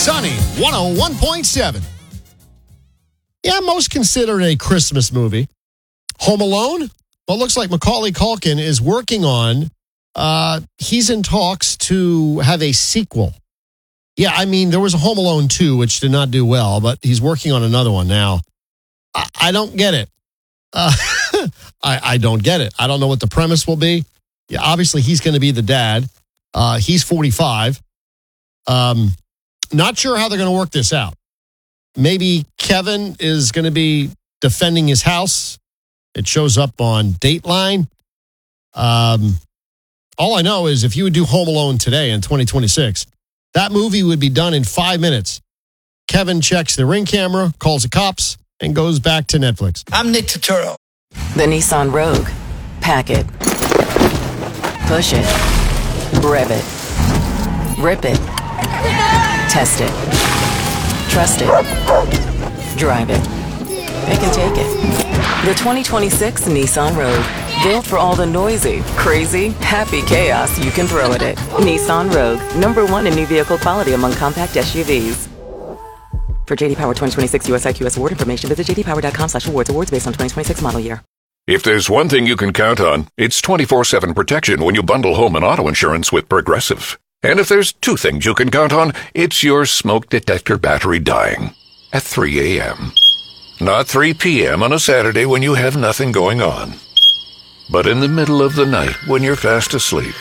Sunny 101.7. Yeah, most considered a Christmas movie. Home Alone? Well, it looks like Macaulay Culkin is working on, he's in talks to have a sequel. Yeah, I mean, there was a Home Alone 2, which did not do well, but he's working on another one now. I don't get it. I don't get it. I don't know what the premise will be. Yeah, obviously, he's going to be the dad. He's 45. Not sure how they're going to work this out. Maybe Kevin is going to be defending his house. It shows up on Dateline. All I know is if you would do Home Alone today in 2026, that movie would be done in 5 minutes. Kevin checks the Ring camera, calls the cops, and goes back to Netflix. I'm Nick Turturro. The Nissan Rogue. Pack it. Push it. Rev it. Rip it. Test it. Trust it. Drive it. Pick and take it. The 2026 Nissan Rogue. Built for all the noisy, crazy, happy chaos you can throw at it. Nissan Rogue. #1 in new vehicle quality among compact SUVs. For JD Power 2026 US IQS award information, visit jdpower.com/awards. Awards based on 2026 model year. If there's one thing you can count on, it's 24/7 protection when you bundle home and auto insurance with Progressive. And if there's two things you can count on, it's your smoke detector battery dying at 3 a.m. Not 3 p.m. on a Saturday when you have nothing going on, but in the middle of the night when you're fast asleep.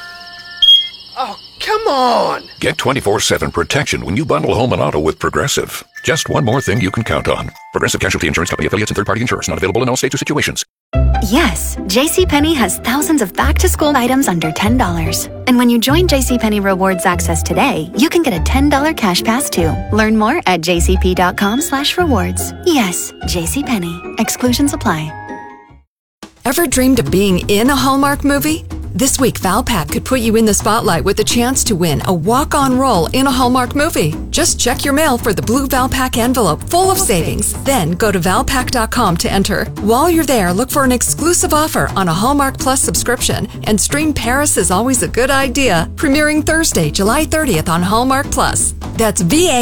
Oh, come on! Get 24/7 protection when you bundle home and auto with Progressive. Just one more thing you can count on. Progressive Casualty Insurance Company affiliates and third-party insurers. Not available in all states or situations. Yes, JCPenney has thousands of back-to-school items under $10. And when you join JCPenney Rewards Access today, you can get a $10 cash pass too. Learn more at jcp.com/rewards. Yes, JCPenney. Exclusions apply. Ever dreamed of being in a Hallmark movie? This week, Valpak could put you in the spotlight with a chance to win a walk-on role in a Hallmark movie. Just check your mail for the blue Valpak envelope full of savings. Then go to valpak.com to enter. While you're there, look for an exclusive offer on a Hallmark Plus subscription and stream Paris is Always a Good Idea, premiering Thursday, July 30th on Hallmark Plus. That's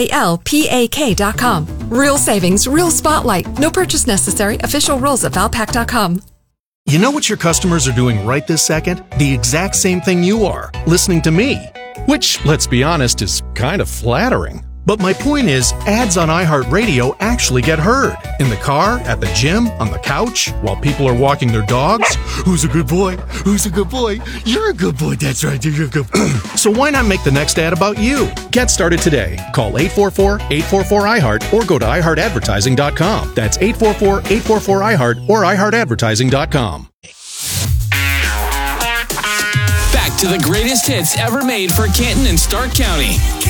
VALPAK.com. Real savings, real spotlight. No purchase necessary. Official rules at valpak.com. You know what your customers are doing right this second? The exact same thing you are, listening to me. Which, let's be honest, is kind of flattering. But my point is, ads on iHeartRadio actually get heard. In the car, at the gym, on the couch, while people are walking their dogs. Who's a good boy? Who's a good boy? You're a good boy, that's right, you're a good boy. So why not make the next ad about you? Get started today. Call 844-844-iHeart or go to iHeartAdvertising.com. That's 844-844-iHeart or iHeartAdvertising.com. Back to the greatest hits ever made for Canton and Stark County.